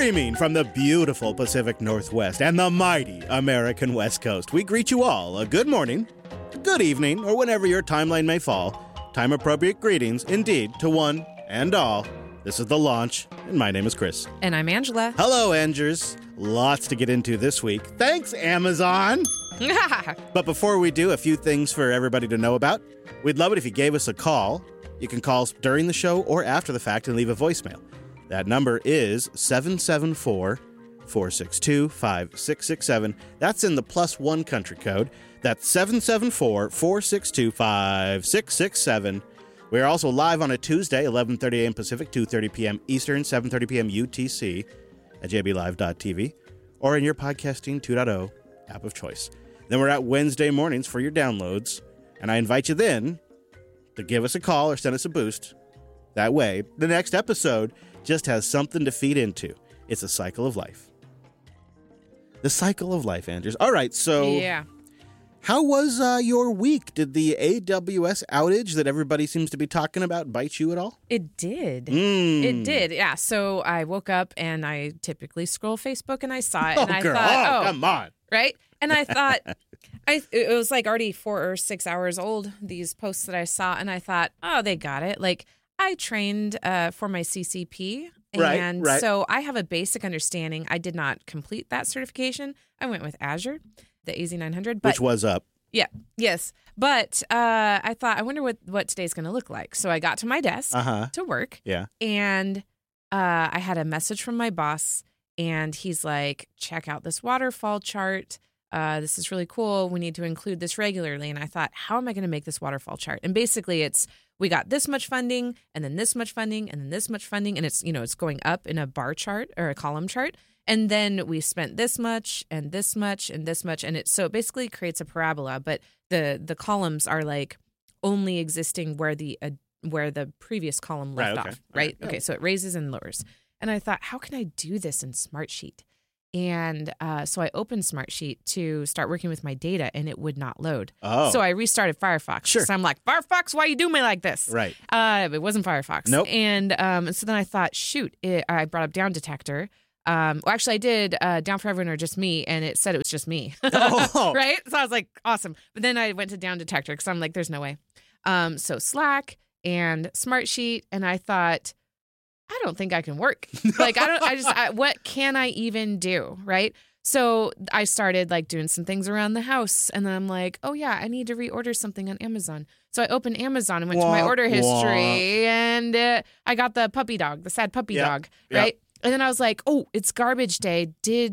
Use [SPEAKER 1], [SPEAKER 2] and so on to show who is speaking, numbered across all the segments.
[SPEAKER 1] Streaming from the beautiful Pacific Northwest and the mighty American West Coast, we greet you all a good morning, good evening, or whenever your timeline may fall. Time-appropriate greetings, indeed, to one and all. This is The Launch, and my name is Chris.
[SPEAKER 2] And I'm Angela.
[SPEAKER 1] Hello, Angers. Lots to get into this week. Thanks, Amazon! But before we do, a few things for everybody to know about. We'd love it if you gave us a call. You can call us during the show or after the fact and leave a voicemail. That number is 774-462-5667. That's in the +1 country code. That's 774-462-5667. We are also live on a Tuesday, 11:30 a.m. Pacific, 2:30 p.m. Eastern, 7:30 p.m. UTC at jblive.tv or in your podcasting 2.0 app of choice. Then we're at Wednesday mornings for your downloads, and I invite you then to give us a call or send us a boost. That way, the next episode just has something to feed into. It's a cycle of life. The cycle of life, Andrews. All right, so
[SPEAKER 2] Yeah.
[SPEAKER 1] How was your week? Did the AWS outage that everybody seems to be talking about bite you at all?
[SPEAKER 2] It did. It did. Yeah. So I woke up and I typically scroll Facebook and I saw it. And I
[SPEAKER 1] girl.
[SPEAKER 2] thought,
[SPEAKER 1] come on.
[SPEAKER 2] Right? And I thought, it was like already 4 or 6 hours old, these posts that I saw. And I thought, oh, they got it. Like, I trained for my CCP. And
[SPEAKER 1] right.
[SPEAKER 2] So I have a basic understanding. I did not complete that certification. I went with Azure, the AZ900. But,
[SPEAKER 1] which was up.
[SPEAKER 2] Yeah. Yes. But I thought, I wonder what today's going to look like. So I got to my desk to work.
[SPEAKER 1] Yeah.
[SPEAKER 2] And I had a message from my boss. And he's like, check out this waterfall chart. This is really cool. We need to include this regularly. And I thought, how am I going to make this waterfall chart? And basically it's, we got this much funding and then this much funding and then this much funding. And it's, it's going up in a bar chart or a column chart. And then we spent this much and this much and this much. And so it basically creates a parabola, but the columns are like only existing where the previous column left off. Right. Okay. So it raises and lowers. And I thought, how can I do this in Smartsheet? And so I opened Smartsheet to start working with my data, and it would not load.
[SPEAKER 1] Oh.
[SPEAKER 2] So I restarted Firefox.
[SPEAKER 1] Sure.
[SPEAKER 2] So I'm like, Firefox, why you do me like this?
[SPEAKER 1] Right.
[SPEAKER 2] It wasn't Firefox.
[SPEAKER 1] Nope.
[SPEAKER 2] And so then I thought, shoot, I brought up Down Detector. Well, actually, I did Down for Everyone or Just Me, and it said it was just me.
[SPEAKER 1] Oh.
[SPEAKER 2] Right? So I was like, awesome. But then I went to Down Detector because I'm like, there's no way. So Slack and Smartsheet, and I thought, I don't think I can work. Like, what can I even do? Right. So I started like doing some things around the house, and then I'm like, oh yeah, I need to reorder something on Amazon. So I opened Amazon and went to my order history, and I got the sad puppy dog. Right. And then I was like, oh, it's garbage day.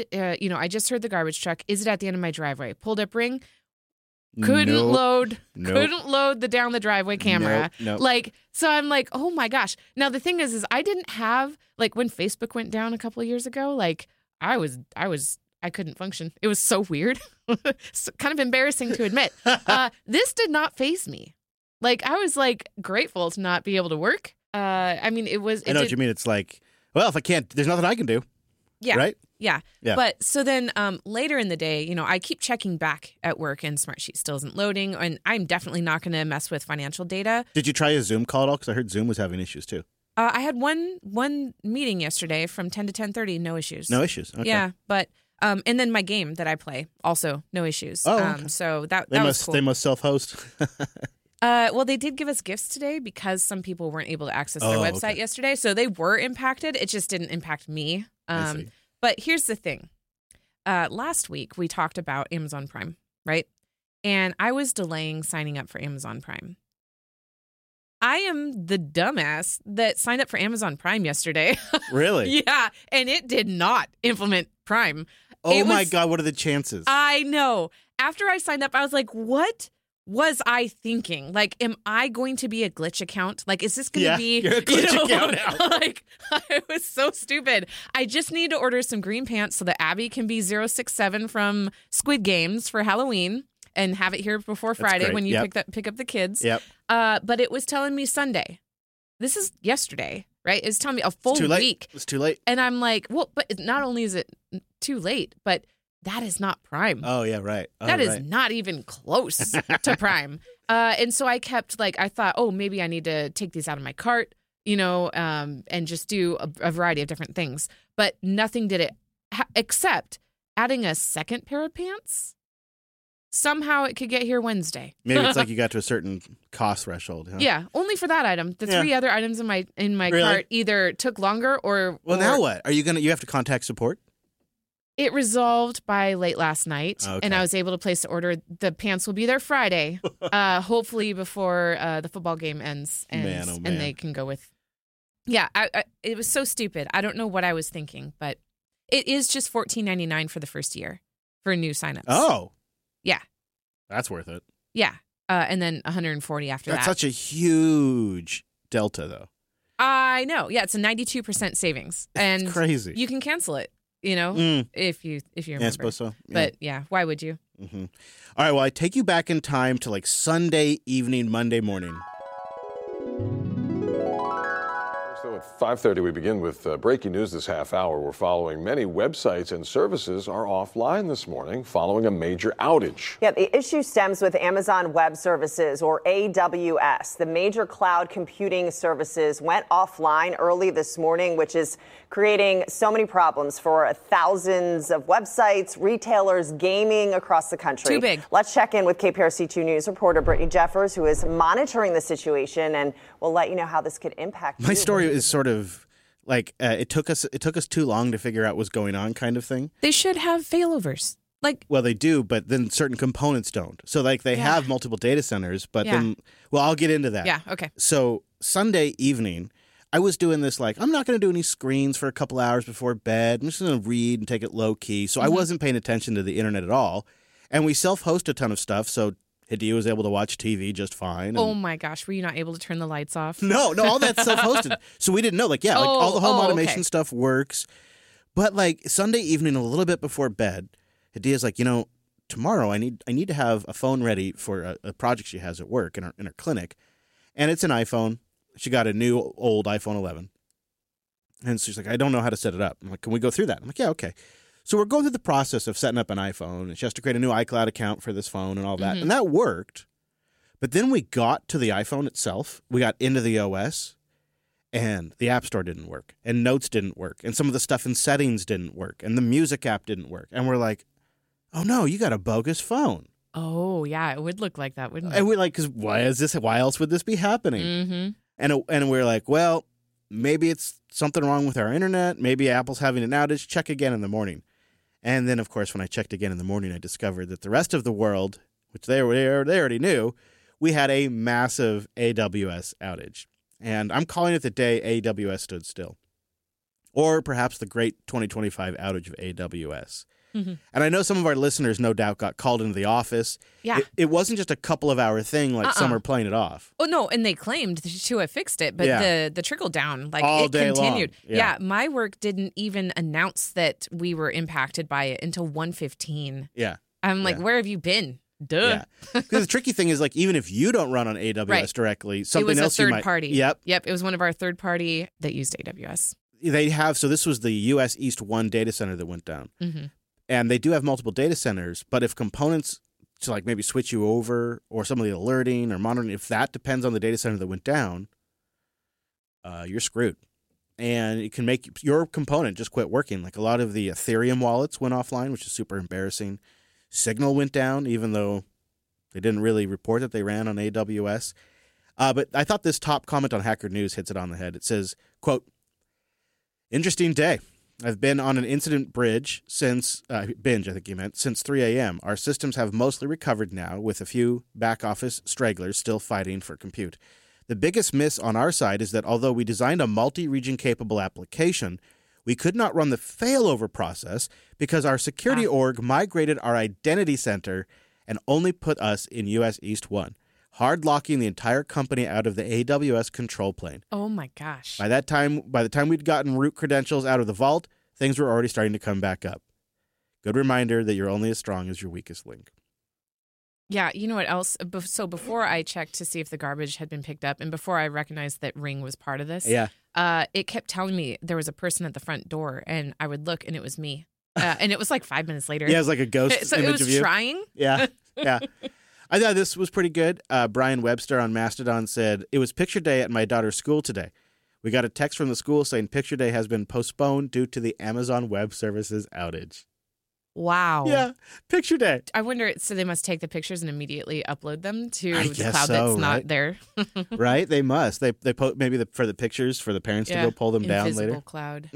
[SPEAKER 2] I just heard the garbage truck. Is it at the end of my driveway? Pulled up Ring. Couldn't load the down the driveway camera.
[SPEAKER 1] Nope.
[SPEAKER 2] Like, so I'm like, oh my gosh. Now the thing is I didn't have, like, when Facebook went down a couple of years ago, like I couldn't function. It was so weird. So, kind of embarrassing to admit. This did not faze me. Like, I was like grateful to not be able to work. I know what
[SPEAKER 1] you mean. It's like, well, if I can't, there's nothing I can do.
[SPEAKER 2] Yeah.
[SPEAKER 1] Right?
[SPEAKER 2] Yeah.
[SPEAKER 1] Yeah.
[SPEAKER 2] But so then later in the day, I keep checking back at work and Smartsheet still isn't loading. And I'm definitely not going to mess with financial data.
[SPEAKER 1] Did you try a Zoom call at all? Because I heard Zoom was having issues too.
[SPEAKER 2] I had one meeting yesterday from 10 to 10:30, no issues.
[SPEAKER 1] No issues. Okay.
[SPEAKER 2] Yeah. But and then my game that I play, also no issues.
[SPEAKER 1] Oh, okay.
[SPEAKER 2] So that was cool.
[SPEAKER 1] They must self-host.
[SPEAKER 2] Well, they did give us gifts today because some people weren't able to access their website yesterday. So they were impacted. It just didn't impact me.
[SPEAKER 1] I see.
[SPEAKER 2] But here's the thing. Last week, we talked about Amazon Prime, right? And I was delaying signing up for Amazon Prime. I am the dumbass that signed up for Amazon Prime yesterday.
[SPEAKER 1] Really?
[SPEAKER 2] Yeah. And it did not implement Prime.
[SPEAKER 1] Oh, my God. What are the chances?
[SPEAKER 2] I know. After I signed up, I was like, what was I thinking? Like, am I going to be a glitch account? Like, is this going to be...
[SPEAKER 1] you're a glitch account now.
[SPEAKER 2] Like, I was so stupid. I just need to order some green pants so that Abby can be 067 from Squid Games for Halloween and have it here before Friday when you pick up the kids.
[SPEAKER 1] Yep.
[SPEAKER 2] But it was telling me Sunday. This is yesterday, right? It's telling me a full week.
[SPEAKER 1] It's too late.
[SPEAKER 2] And I'm like, well, but not only is it too late, but that is not Prime.
[SPEAKER 1] Oh, yeah, right.
[SPEAKER 2] That is not even close to Prime. And so I kept, like, I thought, oh, maybe I need to take these out of my cart, and just do a variety of different things. But nothing did it except adding a second pair of pants. Somehow it could get here Wednesday.
[SPEAKER 1] Maybe it's like you got to a certain cost threshold. Huh?
[SPEAKER 2] Yeah, only for that item. The three other items in my
[SPEAKER 1] Really?
[SPEAKER 2] cart either took longer or...
[SPEAKER 1] Well, now what? Are you you have to contact support?
[SPEAKER 2] It resolved by late last night,
[SPEAKER 1] Okay.
[SPEAKER 2] and I was able to place the order. The pants will be there Friday, hopefully before the football game ends, and
[SPEAKER 1] Man, oh, man.
[SPEAKER 2] and they can go with. Yeah, it was so stupid. I don't know what I was thinking, but it is just $14.99 for the first year for new signups.
[SPEAKER 1] Oh.
[SPEAKER 2] Yeah.
[SPEAKER 1] That's worth it.
[SPEAKER 2] Yeah, and then $140 after
[SPEAKER 1] That's
[SPEAKER 2] that.
[SPEAKER 1] such a huge delta, though.
[SPEAKER 2] I know. Yeah, it's a 92% savings, and
[SPEAKER 1] It's crazy.
[SPEAKER 2] you can cancel it. If you remember.
[SPEAKER 1] Yeah, I suppose so. Yeah.
[SPEAKER 2] But yeah, why would you?
[SPEAKER 1] Mm-hmm. All right, well, I take you back in time to like Sunday evening, Monday morning.
[SPEAKER 3] So at 5:30, we begin with breaking news this half hour. We're following many websites and services are offline this morning following a major outage.
[SPEAKER 4] Yeah, the issue stems with Amazon Web Services, or AWS. The major cloud computing services went offline early this morning, which is creating so many problems for thousands of websites, retailers, gaming across the country.
[SPEAKER 2] Too big.
[SPEAKER 4] Let's check in with KPRC2 News reporter Brittany Jeffers, who is monitoring the situation, and we'll let you know how this could impact
[SPEAKER 1] My
[SPEAKER 4] you.
[SPEAKER 1] story is sort of like it took us too long to figure out what's going on, kind of thing.
[SPEAKER 2] They should have failovers. Like,
[SPEAKER 1] Well, they do, but then certain components don't. So like they have multiple data centers, but then I'll get into that.
[SPEAKER 2] yeah, okay.
[SPEAKER 1] So Sunday evening, I was doing this like, I'm not going to do any screens for a couple hours before bed. I'm just going to read and take it low key. So I wasn't paying attention to the internet at all. And we self-host a ton of stuff. So Hidea was able to watch TV just fine. And
[SPEAKER 2] Oh my gosh, were you not able to turn the lights off?
[SPEAKER 1] No, all that's self-hosted. So we didn't know. Like, yeah, like all the home automation
[SPEAKER 2] okay.
[SPEAKER 1] stuff works. But like Sunday evening, a little bit before bed, Hidea's like, tomorrow I need to have a phone ready for a project she has at work in her clinic. And it's an iPhone. She got a new old iPhone 11. And she's like, I don't know how to set it up. I'm like, can we go through that? I'm like, yeah, okay. So we're going through the process of setting up an iPhone. And she has to create a new iCloud account for this phone and all that. And that worked. But then we got to the iPhone itself. We got into the OS. And the App Store didn't work. And Notes didn't work. And some of the stuff in settings didn't work. And the music app didn't work. And we're like, oh, no, you got a bogus phone.
[SPEAKER 2] Oh, yeah, it would look like that, wouldn't it?
[SPEAKER 1] And we're like, because why else would this be happening?
[SPEAKER 2] Mm-hmm.
[SPEAKER 1] And we're like, well, maybe it's something wrong with our internet. Maybe Apple's having an outage. Check again in the morning. And then, of course, when I checked again in the morning, I discovered that the rest of the world, which they already knew, we had a massive AWS outage. And I'm calling it the day AWS stood still. Or perhaps the great 2025 outage of AWS.
[SPEAKER 2] Mm-hmm.
[SPEAKER 1] And I know some of our listeners, no doubt, got called into the office.
[SPEAKER 2] Yeah.
[SPEAKER 1] It wasn't just a couple of hour thing like some are playing it off.
[SPEAKER 2] Oh, no, and they claimed to have fixed it, but the trickle down, like
[SPEAKER 1] All
[SPEAKER 2] it
[SPEAKER 1] day
[SPEAKER 2] continued.
[SPEAKER 1] long. Yeah.
[SPEAKER 2] My work didn't even announce that we were impacted by it until 1:15.
[SPEAKER 1] Yeah.
[SPEAKER 2] I'm like, where have you been? Duh.
[SPEAKER 1] Yeah. Because the tricky thing is, like, even if you don't run on AWS
[SPEAKER 2] Right.
[SPEAKER 1] directly,
[SPEAKER 2] It
[SPEAKER 1] something
[SPEAKER 2] was a
[SPEAKER 1] else you
[SPEAKER 2] third
[SPEAKER 1] might.
[SPEAKER 2] party.
[SPEAKER 1] Yep.
[SPEAKER 2] It was one of our third party that used AWS.
[SPEAKER 1] They have. So this was the US East 1 data center that went down.
[SPEAKER 2] Mm-hmm.
[SPEAKER 1] And they do have multiple data centers, but if components to like maybe switch you over or some of the alerting or monitoring, if that depends on the data center that went down, you're screwed. And it can make your component just quit working. Like a lot of the Ethereum wallets went offline, which is super embarrassing. Signal went down, even though they didn't really report that they ran on AWS. But I thought this top comment on Hacker News hits it on the head. It says, quote, interesting day. I've been on an incident binge, I think you meant, since 3 a.m. Our systems have mostly recovered now, with a few back-office stragglers still fighting for compute. The biggest miss on our side is that although we designed a multi-region capable application, we could not run the failover process because our security org migrated our identity center and only put us in US East 1, hard locking the entire company out of the AWS control plane.
[SPEAKER 2] Oh my gosh.
[SPEAKER 1] By the time we'd gotten root credentials out of the vault, things were already starting to come back up. Good reminder that you're only as strong as your weakest link.
[SPEAKER 2] Yeah, you know what else? So before I checked to see if the garbage had been picked up and before I recognized that Ring was part of this, it kept telling me there was a person at the front door, and I would look and it was me. And it was like 5 minutes later.
[SPEAKER 1] Yeah, it was like a ghost
[SPEAKER 2] so
[SPEAKER 1] image
[SPEAKER 2] it was
[SPEAKER 1] of you.
[SPEAKER 2] trying.
[SPEAKER 1] Yeah. I thought this was pretty good. Brian Webster on Mastodon said, it was picture day at my daughter's school today. We got a text from the school saying Picture Day has been postponed due to the Amazon Web Services outage.
[SPEAKER 2] Wow.
[SPEAKER 1] Yeah, Picture Day.
[SPEAKER 2] I wonder, so they must take the pictures and immediately upload them to
[SPEAKER 1] I
[SPEAKER 2] the
[SPEAKER 1] guess
[SPEAKER 2] cloud
[SPEAKER 1] so,
[SPEAKER 2] that's
[SPEAKER 1] right?
[SPEAKER 2] not there.
[SPEAKER 1] Right? They must. They maybe for the pictures for the parents to go pull them down
[SPEAKER 2] Invisible
[SPEAKER 1] later.
[SPEAKER 2] cloud.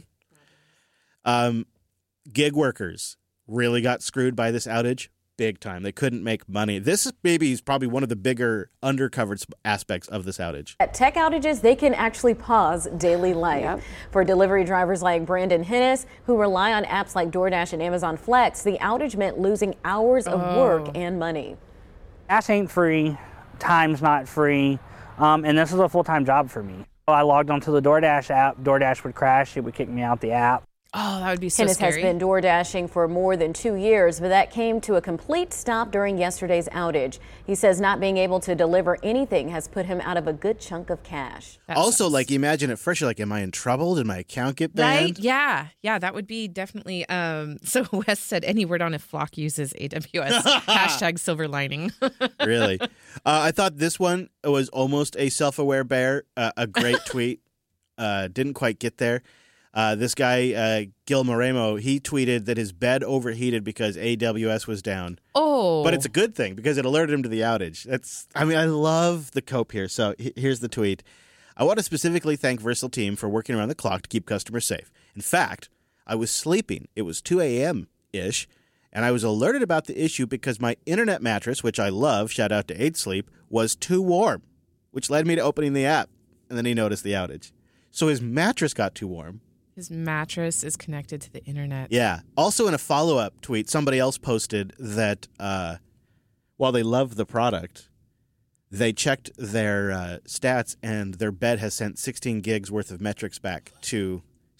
[SPEAKER 1] Mm-hmm. Gig workers really got screwed by this outage big time. They couldn't make money. This is probably one of the bigger undercovered aspects of this outage.
[SPEAKER 5] At tech outages, they can actually pause daily life. Yep. For delivery drivers like Brandon Hennis, who rely on apps like DoorDash and Amazon Flex, the outage meant losing hours of work and money.
[SPEAKER 6] Gas ain't free, time's not free, and this is a full-time job for me. I logged onto the DoorDash app, DoorDash would crash, it would kick me out the app.
[SPEAKER 2] Oh, that would be so
[SPEAKER 5] Hennis
[SPEAKER 2] scary.
[SPEAKER 5] has been door dashing for more than 2 years, but that came to a complete stop during yesterday's outage. He says not being able to deliver anything has put him out of a good chunk of cash.
[SPEAKER 2] That
[SPEAKER 1] Also,
[SPEAKER 2] sucks.
[SPEAKER 1] like, imagine at first you're like, am I in trouble? Did my account get banned?
[SPEAKER 2] Right? Yeah, that would be definitely. So Wes said, any word on if Flock uses AWS, hashtag silver lining.
[SPEAKER 1] Really? I thought this one was almost a self-aware bear, a great tweet. Didn't quite get there. This guy, Gil Moremo, he tweeted that his bed overheated because AWS was down.
[SPEAKER 2] Oh.
[SPEAKER 1] But it's a good thing because it alerted him to the outage. I love the cope here. So here's the tweet. I want to specifically thank Versal Team for working around the clock to keep customers safe. In fact, I was sleeping. It was 2 a.m.-ish, and I was alerted about the issue because my internet mattress, which I love, shout out to 8 Sleep, was too warm, which led me to opening the app. And then he noticed the outage. So his mattress got too warm.
[SPEAKER 2] His mattress is connected to the internet.
[SPEAKER 1] Yeah. Also, in a follow-up tweet, somebody else posted that while they love the product, they checked their stats and their bed has sent 16 gigs worth of metrics back to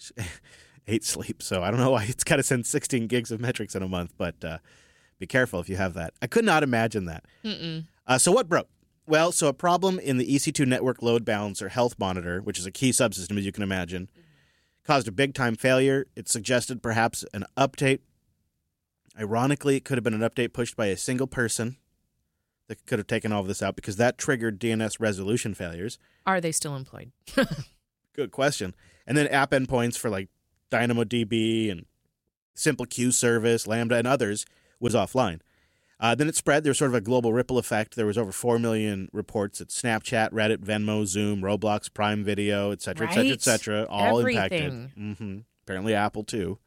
[SPEAKER 1] 8 Sleep. So I don't know why it's got to send 16 gigs of metrics in a month, but be careful if you have that. I could not imagine that. So what broke? Well, so a problem in the EC2 network load balancer health monitor, which is a key subsystem, as you can imagine, caused a big-time failure. It suggested perhaps an update. Ironically, it could have been an update pushed by a single person that could have taken all of this out because that triggered DNS resolution failures.
[SPEAKER 2] Are they still employed?
[SPEAKER 1] Good question. And then app endpoints for like DynamoDB and Simple Queue Service, Lambda, and others was offline. Then it spread. There was sort of a global ripple effect. There was over 4 million reports at Snapchat, Reddit, Venmo, Zoom, Roblox, Prime Video, et cetera, et cetera, all
[SPEAKER 2] Everything.
[SPEAKER 1] impacted. Apparently Apple, too.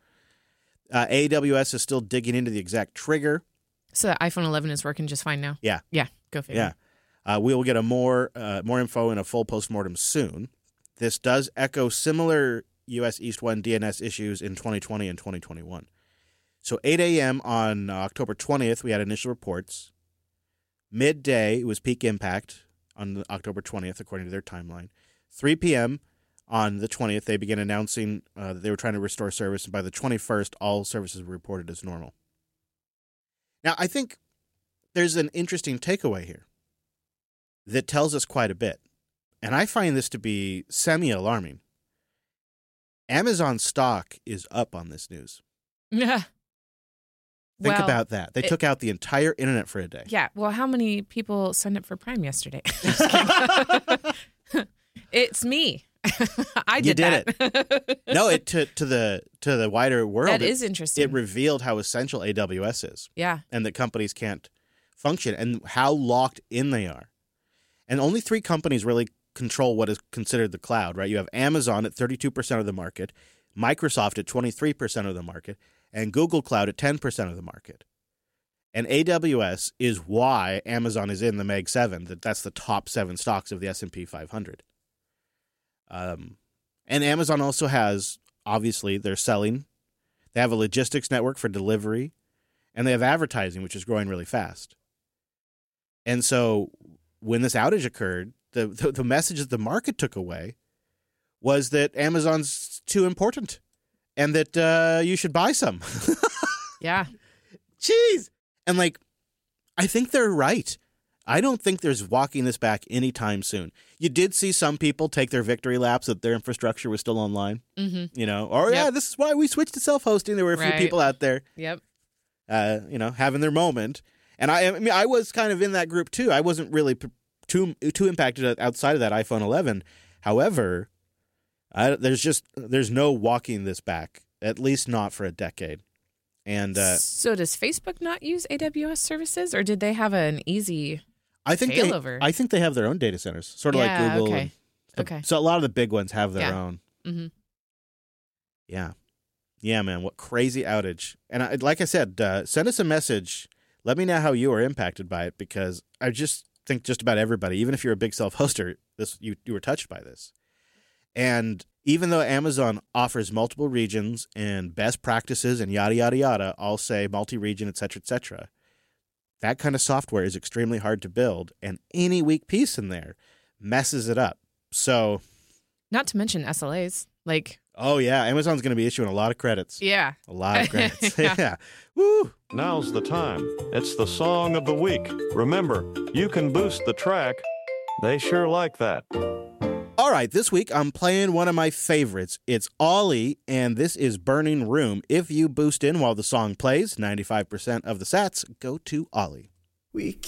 [SPEAKER 1] AWS is still digging into the exact trigger.
[SPEAKER 2] So the iPhone 11 is working just fine now?
[SPEAKER 1] Yeah.
[SPEAKER 2] Yeah, go figure.
[SPEAKER 1] Yeah. We will get more info in a full postmortem soon. This does echo similar US East 1 DNS issues in 2020 and 2021. So 8 a.m. on October 20th, we had initial reports. Midday, it was peak impact on October 20th, according to their timeline. 3 p.m. on the 20th, they began announcing that they were trying to restore service, and by the 21st, all services were reported as normal. Now, I think there's an interesting takeaway here that tells us quite a bit, and I find this to be semi-alarming. Amazon stock is up on this news.
[SPEAKER 2] Yeah.
[SPEAKER 1] Think about that. They took out the entire internet for a day.
[SPEAKER 2] Yeah. Well, how many people signed up for Prime yesterday? It's me. I did
[SPEAKER 1] that.
[SPEAKER 2] It.
[SPEAKER 1] No, to the wider world.
[SPEAKER 2] That is interesting.
[SPEAKER 1] It revealed how essential AWS is.
[SPEAKER 2] Yeah.
[SPEAKER 1] And that companies can't function and how locked in they are. And only 3 companies really control what is considered the cloud, right? You have Amazon at 32% of the market, Microsoft at 23% of the market, and Google Cloud at 10% of the market. And AWS is why Amazon is in the Mag 7. That's the top 7 stocks of the S&P 500. And Amazon also has, obviously, they're selling. They have a logistics network for delivery, and they have advertising, which is growing really fast. And so when this outage occurred, the message that the market took away was that Amazon's too important and that you should buy some.
[SPEAKER 2] Yeah.
[SPEAKER 1] Jeez. And I think they're right. I don't think there's walking this back anytime soon. You did see some people take their victory laps that their infrastructure was still online. Mm-hmm. Or
[SPEAKER 2] Yep.
[SPEAKER 1] this is why we switched to self-hosting. There were a few people out there,
[SPEAKER 2] Yep.
[SPEAKER 1] having their moment. And I was kind of in that group too. I wasn't really too impacted outside of that iPhone 11. However, There's no walking this back, at least not for a decade. And
[SPEAKER 2] so does Facebook not use AWS services, or did they have an easy failover?
[SPEAKER 1] I think they have their own data centers, sort of like Google.
[SPEAKER 2] Okay. Okay.
[SPEAKER 1] So a lot of the big ones have their
[SPEAKER 2] Yeah.
[SPEAKER 1] own.
[SPEAKER 2] Mm-hmm.
[SPEAKER 1] Yeah. Yeah, man. What crazy outage. And like I said, send us a message. Let me know how you are impacted by it, because I just think just about everybody, even if you're a big self-hoster, you were touched by this. And even though Amazon offers multiple regions and best practices and yada, yada, yada, all say multi-region, et cetera, that kind of software is extremely hard to build, and any weak piece in there messes it up. So,
[SPEAKER 2] not to mention SLAs.
[SPEAKER 1] Oh, yeah. Amazon's going to be issuing a lot of credits.
[SPEAKER 2] Yeah.
[SPEAKER 1] A lot of credits.
[SPEAKER 2] Yeah.
[SPEAKER 1] Yeah. Woo.
[SPEAKER 7] Now's the time. It's the song of the week. Remember, you can boost the track. They sure like that.
[SPEAKER 1] All right. This week, I'm playing one of my favorites. It's Ollie, and this is Burning Room. If you boost in while the song plays, 95% of the sats go to Ollie.
[SPEAKER 8] We